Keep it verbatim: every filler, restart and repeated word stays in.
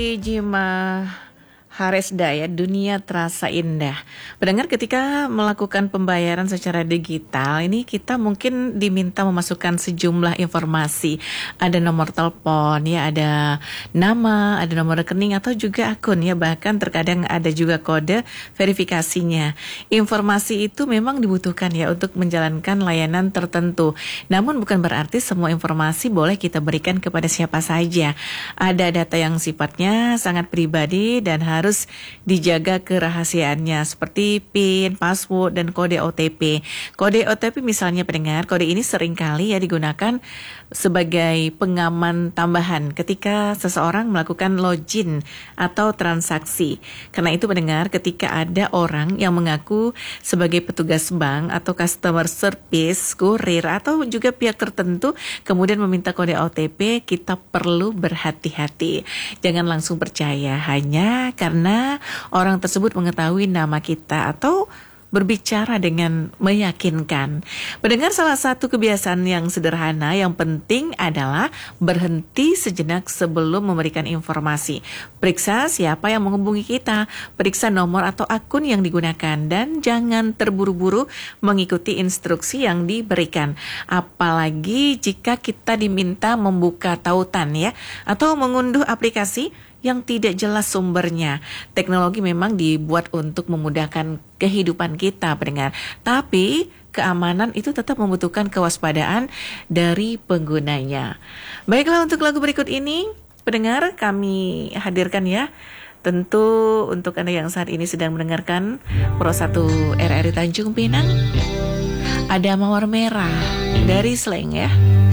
Jima Haresda ya, dunia terasa indah. Pendengar, ketika melakukan pembayaran secara digital, ini kita mungkin diminta memasukkan sejumlah informasi. Ada nomor telepon, ya, ada nama, ada nomor rekening atau juga akun ya, bahkan terkadang ada juga kode verifikasinya. Informasi itu memang dibutuhkan ya untuk menjalankan layanan tertentu. Namun bukan berarti semua informasi boleh kita berikan kepada siapa saja. Ada data yang sifatnya sangat pribadi dan harus harus dijaga kerahasiaannya seperti PIN, password, dan kode O T P. Kode O T P misalnya pendengar, kode ini seringkali ya digunakan sebagai pengaman tambahan ketika seseorang melakukan login atau transaksi. Karena itu pendengar, ketika ada orang yang mengaku sebagai petugas bank atau customer service, kurir, atau juga pihak tertentu kemudian meminta kode O T P, kita perlu berhati-hati. Jangan langsung percaya hanya karena Karena orang tersebut mengetahui nama kita atau berbicara dengan meyakinkan. Mendengar, salah satu kebiasaan yang sederhana yang penting adalah berhenti sejenak sebelum memberikan informasi. Periksa siapa yang menghubungi kita, periksa nomor atau akun yang digunakan, dan jangan terburu-buru mengikuti instruksi yang diberikan. Apalagi jika kita diminta membuka tautan ya, atau mengunduh aplikasi yang tidak jelas sumbernya. Teknologi memang dibuat untuk memudahkan kehidupan kita, pendengar. Tapi keamanan itu tetap membutuhkan kewaspadaan dari penggunanya. Baiklah, untuk lagu berikut ini, pendengar, kami hadirkan ya. Tentu untuk Anda yang saat ini sedang mendengarkan Pro satu R R I Tanjung Pinang, ada Mawar Merah dari Slank ya.